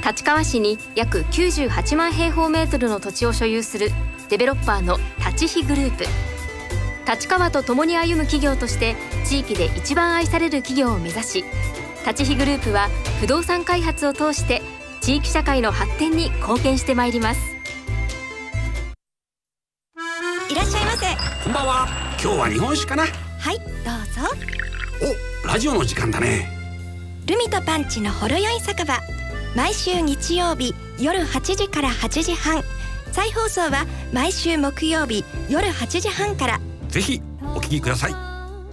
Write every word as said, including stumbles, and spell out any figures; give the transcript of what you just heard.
立川市に約きゅうじゅうはちまんへいほうメートルの土地を所有するデベロッパーの立飛グループ。立川と共に歩む企業として地域で一番愛される企業を目指し、立飛グループは不動産開発を通して地域社会の発展に貢献してまいります。 いらっしゃいませ。 こんばんは。今日は日本酒かな。 はい、どうぞ。 お、ラジオの時間だね。 ルミとパンチのほろ酔い酒場、毎週日曜日夜はちじからはちじはん、再放送は毎週木曜日夜はちじはんから。 ぜひお聞きください。